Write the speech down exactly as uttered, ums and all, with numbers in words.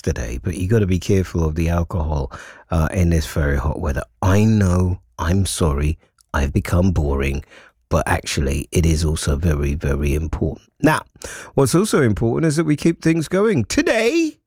yesterday, but you got to be careful of the alcohol uh, in this very hot weather. I know, I'm sorry, I've become boring, but actually it is also very, very important. Now, what's also important is that we keep things going. Today,